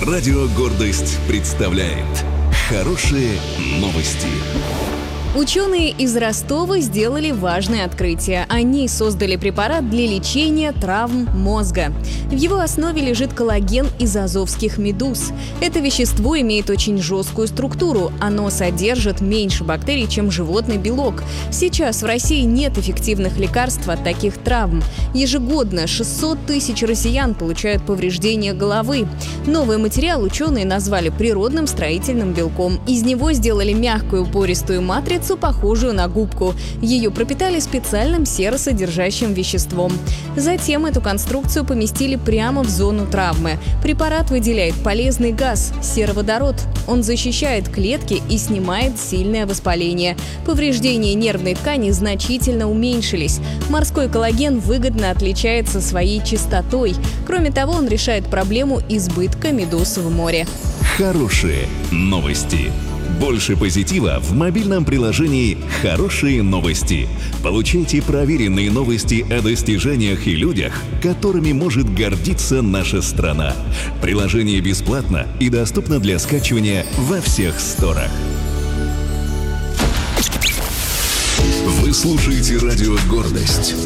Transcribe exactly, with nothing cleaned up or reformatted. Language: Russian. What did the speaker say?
Радио «Гордость» представляет хорошие новости. Ученые из Ростова сделали важное открытие. Они создали препарат для лечения травм мозга. В его основе лежит коллаген из азовских медуз. Это вещество имеет очень жесткую структуру. Оно содержит меньше бактерий, чем животный белок. Сейчас в России нет эффективных лекарств от таких травм. Ежегодно шестьсот тысяч россиян получают повреждения головы. Новый материал ученые назвали природным строительным белком. Из него сделали мягкую пористую матрицу, похожую на губку. Ее пропитали специальным серосодержащим веществом. Затем эту конструкцию поместили прямо в зону травмы. Препарат выделяет полезный газ – сероводород. Он защищает клетки и снимает сильное воспаление. Повреждения нервной ткани значительно уменьшились. Морской коллаген выгодно отличается своей чистотой. Кроме того, он решает проблему избытка медуз в море. Хорошие новости. Больше позитива в мобильном приложении «Хорошие новости». Получайте проверенные новости о достижениях и людях, которыми может гордиться наша страна. Приложение бесплатно и доступно для скачивания во всех сторах. Вы слушаете радио «Гордость».